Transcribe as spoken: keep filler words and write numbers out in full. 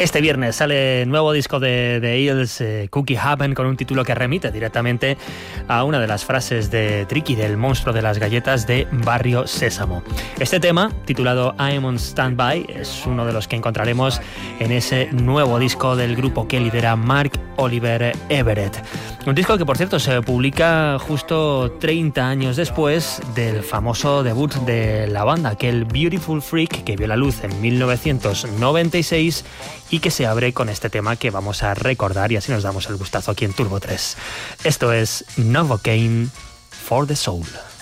Este viernes sale nuevo disco de The Eels, eh, Cookie Haven, con un título que remite directamente a una de las frases de Tricky, del monstruo de las galletas de Barrio Sésamo. Este tema, titulado I'm on Standby, es uno de los que encontraremos en ese nuevo disco del grupo que lidera Mark Oliver Everett. Un disco que, por cierto, se publica justo treinta años después del famoso debut de la banda, aquel Beautiful Freak que vio la luz en mil novecientos noventa y seis y que se abre con este tema que vamos a recordar, y así nos damos el gustazo aquí en Turbo tres. Esto es Novocaine for the Soul.